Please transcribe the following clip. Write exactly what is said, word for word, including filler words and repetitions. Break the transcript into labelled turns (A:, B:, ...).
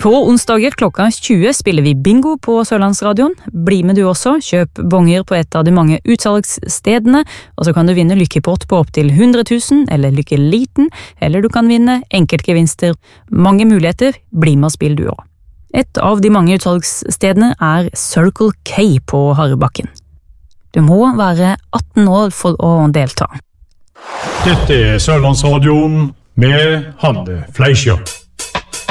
A: På onsdager klokka tjue spiller vi bingo på Sørlandsradioen. Bli med du også, kjøp bonger på et av de mange utsalgsstedene, og så kan du vinne lykkepott på opptil hundre tusen, eller lykkeliten, eller du kan vinne enkeltgevinster. Mange muligheter, bli med og spill du også. Et av de mange utsalgsstedene er Circle K på Harrebakken. Du må være atten år for å delta.
B: Dette er Sørlandsradioen med Hanne Fleischer.